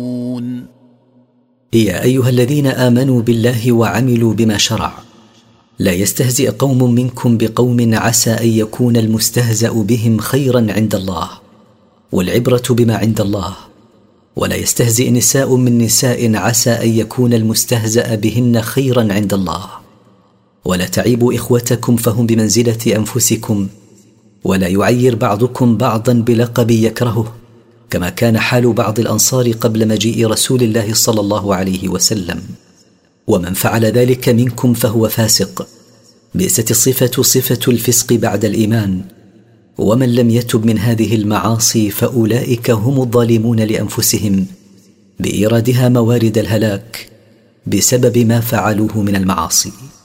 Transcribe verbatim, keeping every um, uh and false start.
يا أيها الذين آمنوا بالله وعملوا بما شرع، لا يستهزئ قوم منكم بقوم عسى أن يكون المستهزأ بهم خيرا عند الله، والعبرة بما عند الله. ولا يستهزئ نساء من نساء عسى أن يكون المستهزأ بهن خيرا عند الله. ولا تعيبوا إخوتكم فهم بمنزلة أنفسكم، ولا يعير بعضكم بعضا بلقب يكرهه، كما كان حال بعض الأنصار قبل مجيء رسول الله صلى الله عليه وسلم. ومن فعل ذلك منكم فهو فاسق. بئست الصفة صفة الفسق بعد الإيمان. ومن لم يتب من هذه المعاصي فأولئك هم الظالمون لأنفسهم بإيرادها موارد الهلاك بسبب ما فعلوه من المعاصي.